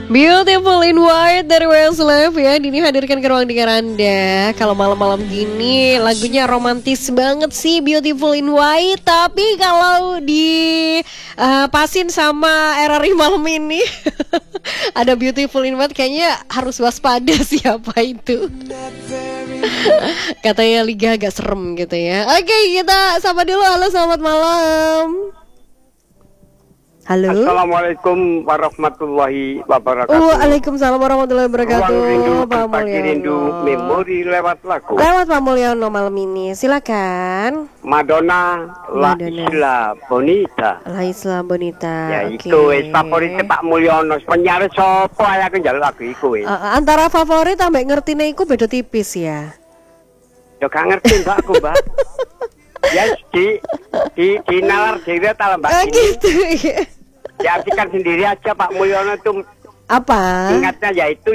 Beautiful in White dari Westlife ya. Dini hadirkan ke ruang dengar Anda. Kalau malam-malam gini lagunya romantis banget sih, Beautiful in White. Tapi kalau di pasin sama RRI malam ini ada Beautiful in White, kayaknya harus waspada siapa itu. Katanya Liga agak serem gitu ya. Oke, kita sapa dulu. Halo, selamat malam. Halo. Assalamualaikum warahmatullahi wabarakatuh. Waalaikumsalam warahmatullahi wabarakatuh. Ruang rindu, Pak berbagi rindu, Mulyono. memori lewat lagu. Lewat Pak Mulyono malam ini, silakan. Madonna, La Isla Bonita. La Isla Bonita. Ya oke. iku wis favorit Pak Mulyono. Penyiar sapa ae aku njaluk lagu iku wis. Antara favorit ambek ngertine iku beda tipis ya. Yo gak ngerti Mbak aku, Mbak. Ya di nalar dhewe ta Mbak. Gitu ya. Diartikan sendiri aja Pak Mulyono itu Apa? ingatnya yaitu.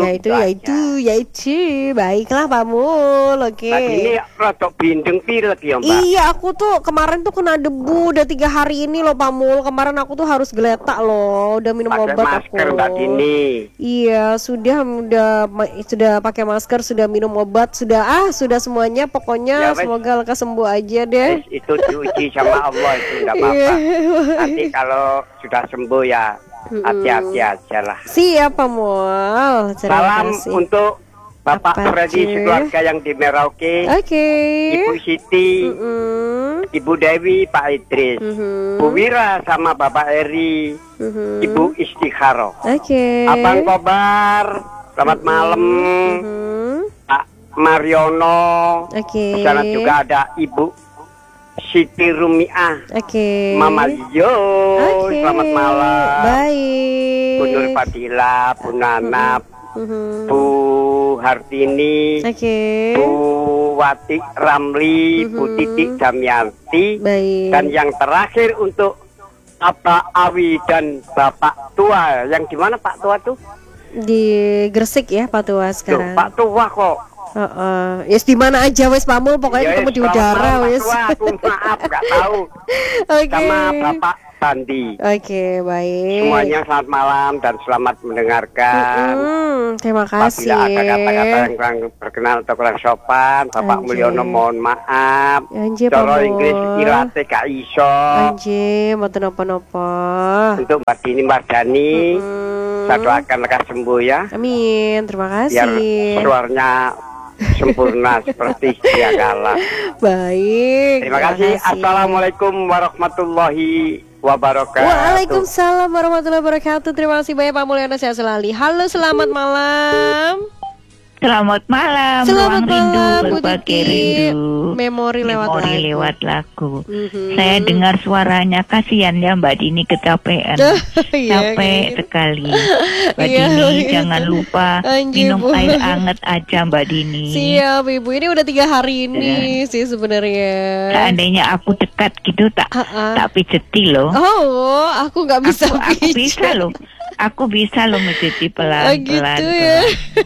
Baiklah Pak Mul, oke. Nah, ini rodok bindeng pir lagi ya Mbak. Iya, aku tuh kemarin tuh kena debu udah 3 hari ini loh Pak Mul. Kemarin aku tuh harus geletak loh, udah minum Pakai obat masker aku. Mbak Dini. Iya, sudah pakai masker, sudah minum obat, sudah semuanya. Pokoknya Ya, wes. semoga lekas sembuh aja deh. Itu diuji sama Allah itu enggak apa-apa. Iya. Nanti kalau sudah sembuh ya hati-hati aja lah. Siap Pak Mul. Terima Salam kasih. untuk Bapak Apa, Freddy Ci? sekeluarga yang di Merauke, Oke. Ibu Siti, Ibu Dewi, Pak Idris, Bu Wira sama Bapak Eri, Ibu Istikharoh. Oke. Abang Kobar, selamat malam. Pak Mariono. Oke. Di sana juga ada Ibu Siti Rumiah, Oke. Mama Lio, Oke. selamat malam. Baik. Bu Nur Fadila, Bu Nana, Bu Hartini, Oke. Bu Wati Ramli, Bu Titik Damianti, Baik. dan yang terakhir untuk Bapak Awi dan Bapak Tua. Yang di mana Pak Tua tuh? Di Gresik ya Pak Tua Tuh, sekarang. Pak Tua kok. Yes, di mana aja wes Pak Mul, pokoknya ketemu di udara wes. Aku maaf nggak tahu. Oke. Sama Bapak Sandi. Oke, baik. Semuanya selamat malam dan selamat mendengarkan. Terima kasih. Apabila ada kata-kata yang kurang berkenan atau kurang sopan, Bapak Anjir. Mulyono mohon maaf. Anjir, Pak Coro Mul. Inggris irate gak iso. Anjir, mboten napa-napa. Untuk Mbak Dini Mardani, saya doakan lekas sembuh ya. Amin, terima Biar kasih. suaranya sempurna seperti dia kala. Baik. Terima kasih. Assalamualaikum warahmatullahi wabarakatuh. Waalaikumsalam warahmatullahi wabarakatuh. Terima kasih banyak Pak Mulyono, sehat selalu. Halo, selamat malam. Selamat malam, Selamat ruang rindu, malam, Bu berbagi Titi. rindu, Memori lewat lagu. Saya dengar suaranya, kasihan ya Mbak Dini kecapean, Iya, capek gitu. sekali. Mbak Iya, Dini gitu. jangan lupa Anjir, minum Bu. air hangat aja Mbak Dini. Siap Ibu, ini udah 3 hari ini sih sebenarnya. Seandainya aku dekat gitu tak pijeti loh. Oh, aku nggak bisa Aku bisa loh. Aku bisa loh menjadi Oh, pelan-pelan. gitu ya.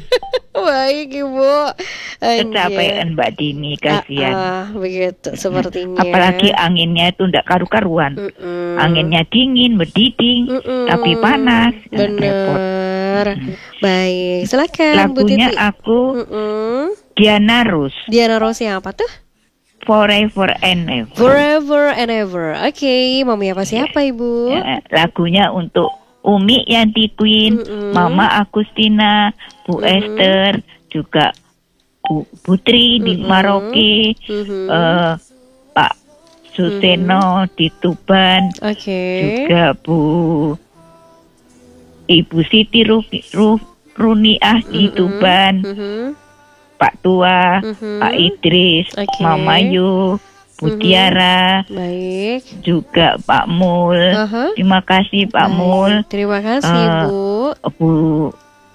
Baik Ibu. Kecapean Mbak Dini, kasihan. Begitu sepertinya. Apalagi anginnya itu ndak karu-karuan. Anginnya dingin, berdiding, tapi panas. Repot. Bener. Baik, silakan Bu Lagunya Titi. aku Diana Rose, Diana Rose yang apa tuh? Forever and Ever. Forever and Ever. Oke, mami apa siapa Ibu? Ya, lagunya untuk Umi Yanti Queen, Mama Agustina, Bu Esther, juga Bu Putri di Maroke, Pak Suseno di Tuban, Oke. juga Bu Ibu Siti Runiah di Tuban, Pak Tua, Pak Idris, Oke. Mama Yu, Bu Tiara, Baik. juga Pak Mul. Terima kasih Pak Mul. Terima kasih Bu.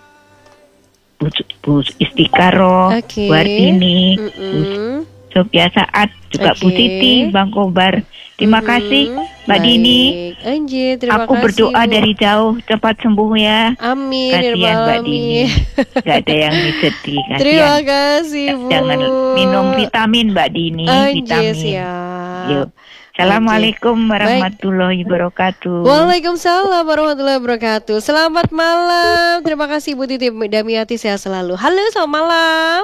Bu Istikharoh, Oke. Bu Artini, Bu Sophia Saat, juga Bu Oke. Siti, Bang Kobar. Terima kasih Mbak Dini. Anjir, terima Aku kasih. berdoa Bu. dari jauh cepat sembuh ya. Amin. Kasihan Mbak Dini. Gak ada yang sedih. Terima Kasihan. kasih Bu. Jangan minum vitamin Mbak Dini. Anjir, Vitamin. siap. Yuk. Assalamualaikum warahmatullahi wabarakatuh. Waalaikumsalam warahmatullahi wabarakatuh. Selamat malam. Terima kasih Ibu Titi Damiati, sehat selalu. Halo, selamat malam.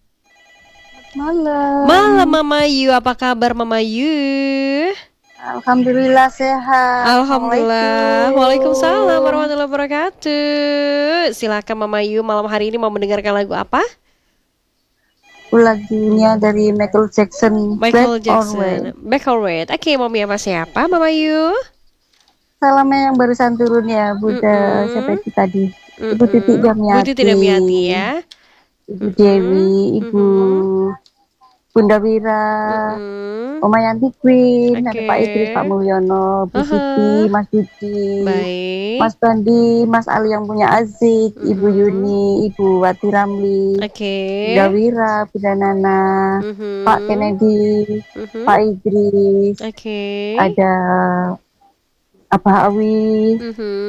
Malam Mama Yu, apa kabar Mama Yu? Alhamdulillah sehat. Alhamdulillah. Waalaikumsalam warahmatullahi wabarakatuh. Silakan Mama Yu, malam hari ini mau mendengarkan lagu apa? Lagunya dari Michael Jackson. Back Alright. Oke, mau apa siapa Mama Yu? Salamnya yang barusan turun ya, Bunda. Siapa itu tadi? Ibu Titi Damiati. Ibu Titi Damiati ya. Ibu Dewi, Ibu Bunda Wira, Oma Yanti Queen, ada Pak Idris, Pak Mulyono, Bu Siti, Mas Dudi, Mas Bandi, Mas Ali yang punya Azik, Ibu Yuni, Ibu Wati Ramli, Bunda Wira, Bunda Nana, Pak Kennedy, Pak Idris, ada Abah Awi,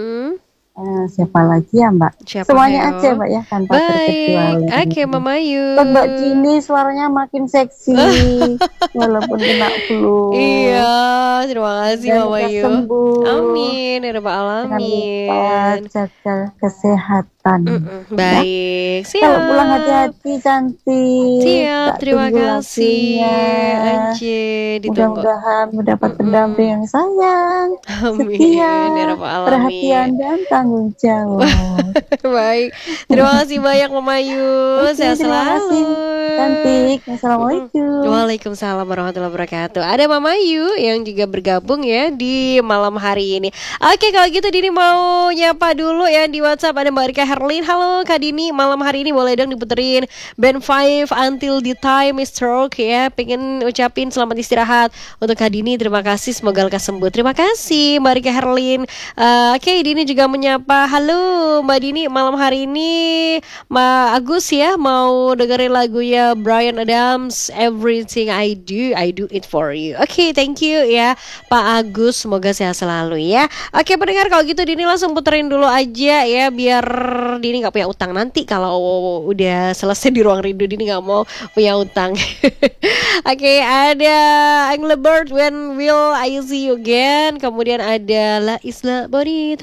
siapa lagi ya Mbak? Semuanya aja Mbak ya, tanpa terkecuali. Oke Mama Yu. Mbak Jini suaranya makin seksi walaupun kena flu. Iya, terima kasih Mama Yu. Sembuh. Amin ya rabbal alamin. Jaga kesehatan. Baik, siap. Kalau pulang hati-hati cantik. Siap, terima kasih. Anjir, ditunggu. Mudah-mudahan mendapat pendamping yang sayang, setia, perhatian dan tanggung jawab. Baik, terima kasih banyak Mama Yu. Sehat selalu. Cantik. Assalamualaikum. Waalaikumsalam warahmatullahi wabarakatuh. Ada Mama Yu yang juga bergabung ya di malam hari ini. Oke, kalau gitu Dini mau nyapa dulu ya di WhatsApp. Ada Mbak Rika Herlin. Halo Kak Dini, malam hari ini boleh dong diputerin Band 5 Until the Time is Stroke ya. Pengen ucapin selamat istirahat untuk Kak Dini. Terima kasih, semoga lekas sembuh. Terima kasih Mbak Rika Herlin. Oke, Dini juga menyapa. Halo Mbak Dini, malam hari ini Mbak Agus ya mau dengerin lagunya Bryan Adams, Everything I Do It For You. Oke, thank you ya Pak Agus, semoga sehat selalu ya. Oke pendengar, kalau gitu Dini langsung puterin dulu aja ya, biar Dini gak punya utang nanti kalau udah selesai di Ruang Rindu. Dini gak mau punya utang. Oke, ada Engelbert, When Will I See You Again. Kemudian ada La Isla Bonita.